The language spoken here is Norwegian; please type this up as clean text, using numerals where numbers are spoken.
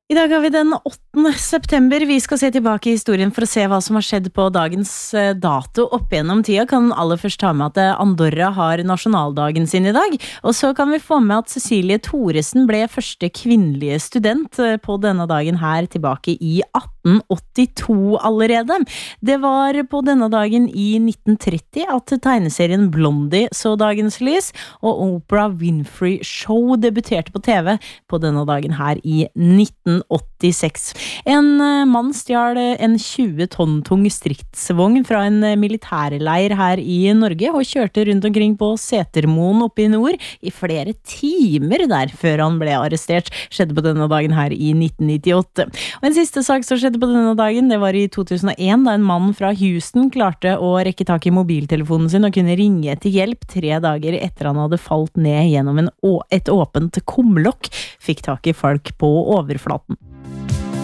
I dag har vi den 8. september. Vi skal se tilbake i historien for å se hva som har skjedd på dagens dato opp gjennom tida. Kan aller først ta med at Andorra har nasjonaldagen sin i dag. Og så kan vi få med at Cecilie Thoresen ble første kvinnelige student på denne dagen her tilbake i 1882 allerede. Det var på denne dagen i 1930 at tegneserien Blondie så dagens lys, og Oprah Winfrey Show debuterte på TV på denne dagen her i 1986. En mann stjal en 20 tonn tung stridsvogn fra en militærleir her i Norge og kjørte rundt omkring på Setermoen oppe i nord i flere timer der før han ble arrestert. Skjedde på denne dagen her i 1998. Og en siste sak som skjedde på denne dagen, det var i 2001 da en mann fra Houston klarte å rekke tak i mobiltelefonen sin og kunne ringe etter hjelp 3 dager etter han hadde falt ned gjennom et åpent kumlokk. Fikk tak i folk på overflaten.